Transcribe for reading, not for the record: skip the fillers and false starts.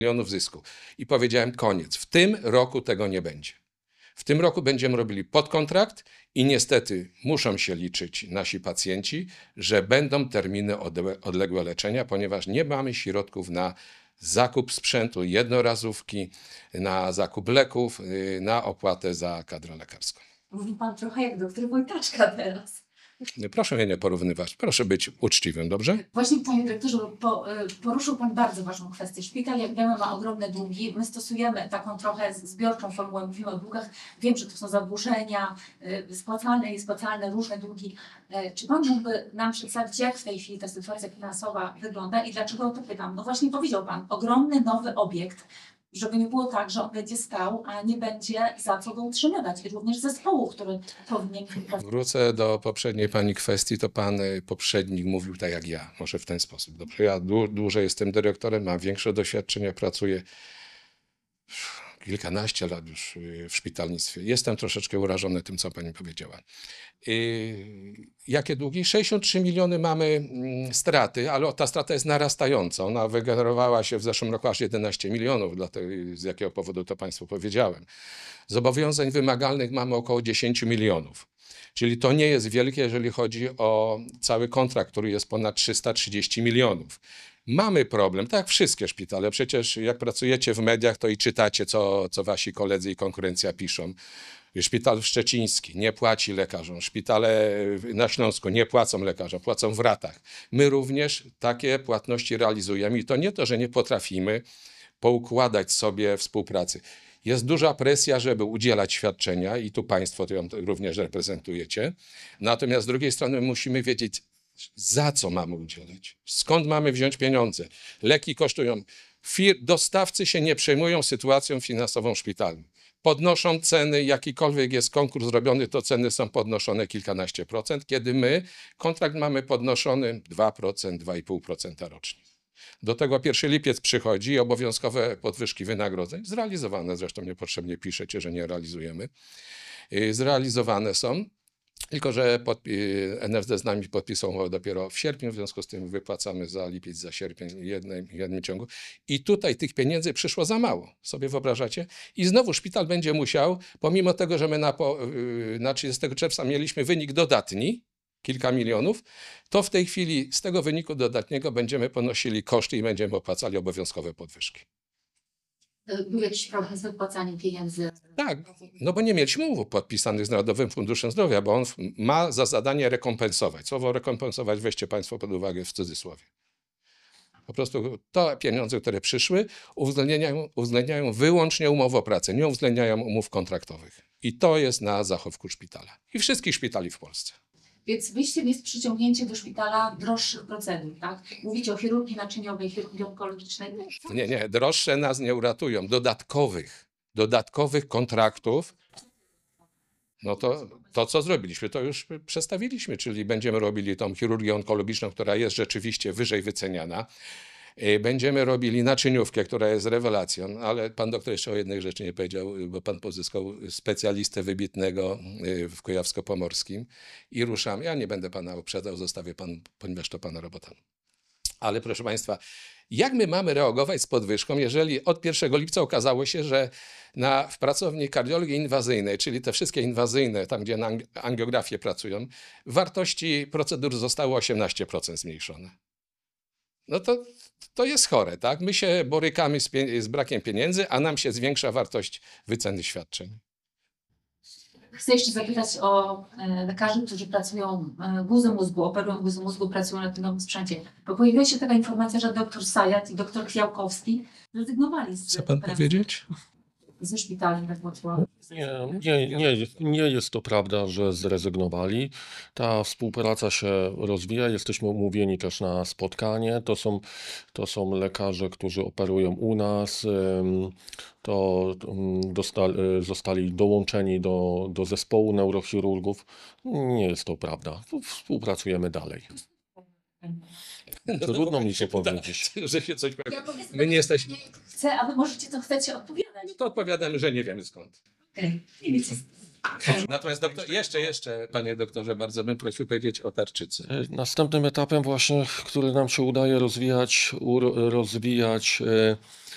milionów zysku. I powiedziałem koniec. W tym roku tego nie będzie. W tym roku będziemy robili podkontrakt i niestety muszą się liczyć nasi pacjenci, że będą terminy odległe leczenia, ponieważ nie mamy środków na zakup sprzętu, jednorazówki, na zakup leków, na opłatę za kadrę lekarską. Mówi pan trochę jak doktor Wojtaczka teraz. Proszę mnie nie porównywać, proszę być uczciwym, dobrze? Właśnie, panie dyrektorze, poruszył pan bardzo ważną kwestię. Szpital, jak wiemy, ma ogromne długi. My stosujemy taką trochę zbiorczą formułę, mówimy o długach. Wiem, że to są zadłużenia spłacalne i niespłacalne, różne długi. Czy pan mógłby nam przedstawić, jak w tej chwili ta sytuacja finansowa wygląda i dlaczego o to pytam? No właśnie powiedział pan, ogromny nowy obiekt, żeby nie było tak, że on będzie stał, a nie będzie za co go utrzymywać. I również zespołu, który powinien... Wrócę do poprzedniej pani kwestii, to pan poprzednik mówił tak jak ja, może w ten sposób. Dobrze, ja dłużej jestem dyrektorem, mam większe doświadczenie, pracuję kilkanaście lat już w szpitalnictwie. Jestem troszeczkę urażony tym, co pani powiedziała. Jakie długi? 63 miliony mamy straty, ale ta strata jest narastająca. Ona wygenerowała się w zeszłym roku aż 11 milionów, z jakiego powodu to państwu powiedziałem. Zobowiązań wymagalnych mamy około 10 milionów. Czyli to nie jest wielkie, jeżeli chodzi o cały kontrakt, który jest ponad 330 milionów. Mamy problem, tak jak wszystkie szpitale. Przecież jak pracujecie w mediach, to i czytacie, co wasi koledzy i konkurencja piszą. Szpital szczeciński nie płaci lekarzom, szpitale na Śląsku nie płacą lekarzom, płacą w ratach. My również takie płatności realizujemy i to nie to, że nie potrafimy poukładać sobie współpracy. Jest duża presja, żeby udzielać świadczenia i tu państwo to ją również reprezentujecie. Natomiast z drugiej strony musimy wiedzieć, za co mamy udzielać, skąd mamy wziąć pieniądze. Leki kosztują. Dostawcy się nie przejmują sytuacją finansową szpitali. Podnoszą ceny, jakikolwiek jest konkurs zrobiony, to ceny są podnoszone kilkanaście procent, kiedy my kontrakt mamy podnoszony 2%, 2,5% rocznie. Do tego 1 lipiec przychodzi obowiązkowe podwyżki wynagrodzeń, zrealizowane, zresztą niepotrzebnie piszecie, że nie realizujemy, zrealizowane są, tylko że NFZ z nami podpisał dopiero w sierpniu, w związku z tym wypłacamy za lipiec, za sierpień w jednym ciągu. I tutaj tych pieniędzy przyszło za mało, sobie wyobrażacie? I znowu szpital będzie musiał, pomimo tego, że my na 30 czerwca mieliśmy wynik dodatni, kilka milionów, to w tej chwili z tego wyniku dodatniego będziemy ponosili koszty i będziemy opłacali obowiązkowe podwyżki. Był jakiś problem z wypłacaniem pieniędzy? Tak, no bo nie mieliśmy umów podpisanych z Narodowym Funduszem Zdrowia, bo on ma za zadanie rekompensować. Słowo rekompensować weźcie państwo pod uwagę w cudzysłowie. Po prostu te pieniądze, które przyszły, uwzględniają wyłącznie umowę o pracę, nie uwzględniają umów kontraktowych. I to jest na zachowku szpitala i wszystkich szpitali w Polsce. Więc wyjściem jest przyciągnięcie do szpitala droższych procedur, tak? Mówicie o chirurgii naczyniowej, chirurgii onkologicznej. Nie, droższe nas nie uratują. Dodatkowych kontraktów, no to co zrobiliśmy, to już przedstawiliśmy, czyli będziemy robili tą chirurgię onkologiczną, która jest rzeczywiście wyżej wyceniana. Będziemy robili naczyniówkę, która jest rewelacją, ale pan doktor jeszcze o jednej rzeczy nie powiedział, bo pan pozyskał specjalistę wybitnego w Kujawsko-Pomorskim i ruszamy. Ja nie będę pana uprzedzał, zostawię pan, ponieważ to pana robota. Ale proszę państwa, jak my mamy reagować z podwyżką, jeżeli od 1 lipca okazało się, że w pracowni kardiologii inwazyjnej, czyli te wszystkie inwazyjne, tam gdzie na angiografię pracują, wartości procedur zostały 18% zmniejszone. No to jest chore, tak? My się borykamy z brakiem pieniędzy, a nam się zwiększa wartość wyceny świadczeń. Chcę jeszcze zapytać o lekarzy, którzy pracują guzy mózgu, operują guzy mózgu, pracują na tym nowym sprzęcie. Bo pojawiła się taka informacja, że dr Sajat i dr Kwiałkowski rezygnowali z Chce pan powiedzieć? ze szpitali we Wrocławiu. Nie jest to prawda, że zrezygnowali. Ta współpraca się rozwija. Jesteśmy umówieni też na spotkanie. To są lekarze, którzy operują u nas. Zostali dołączeni do zespołu neurochirurgów. Nie jest to prawda. Współpracujemy dalej. Trudno mi się powiedzieć. Że się coś powie. My nie jesteśmy... Chcę, a wy możecie, co chcecie odpowiadać. To odpowiadamy, że nie wiemy skąd. Natomiast jeszcze, panie doktorze, bardzo bym prosił powiedzieć o tarczycy. Następnym etapem właśnie, który nam się udaje rozwijać